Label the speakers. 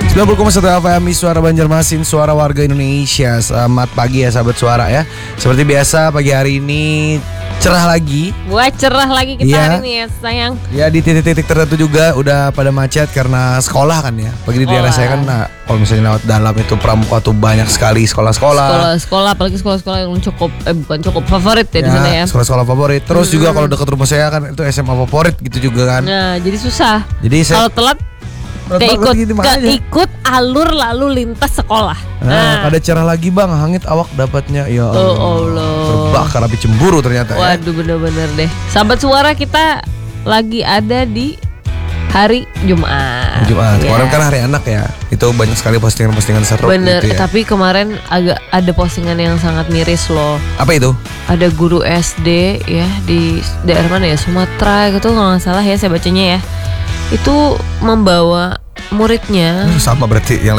Speaker 1: 90,1 FM Suara Banjarmasin, suara warga Indonesia. Selamat pagi ya sahabat suara ya. Seperti biasa pagi hari ini cerah lagi.
Speaker 2: Wah, cerah lagi kita hari ini ya sayang.
Speaker 1: Ya di titik-titik tertentu juga udah pada macet karena sekolah kan ya. Pagi di daerah saya kan kalau misalnya lewat dalam itu Pramuka tuh banyak sekali sekolah-sekolah.
Speaker 2: Sekolah apalagi sekolah-sekolah yang bukan cukup favorit ya di sana ya.
Speaker 1: Sekolah-sekolah favorit. Terus juga kalau dekat rumah saya kan itu SMA favorit gitu juga kan.
Speaker 2: Nah, jadi susah.
Speaker 1: Jadi
Speaker 2: kalau telat keikut alur lalu lintas sekolah.
Speaker 1: Ada cerah lagi bang, hangit awak dapatnya. Ya
Speaker 2: Allah.
Speaker 1: Terbakar api cemburu ternyata.
Speaker 2: Waduh, bener-bener deh. Sahabat suara, kita lagi ada di hari Jumat.
Speaker 1: Ya. Kemarin kan hari anak ya. Itu banyak sekali postingan-postingan seru.
Speaker 2: Bener,
Speaker 1: gitu ya.
Speaker 2: tapi kemarin agak ada postingan yang sangat miris loh.
Speaker 1: Apa itu?
Speaker 2: Ada guru SD ya di daerah mana ya, Sumatera gitu kalau nggak salah ya saya bacanya ya. Itu membawa muridnya.
Speaker 1: Sama berarti yang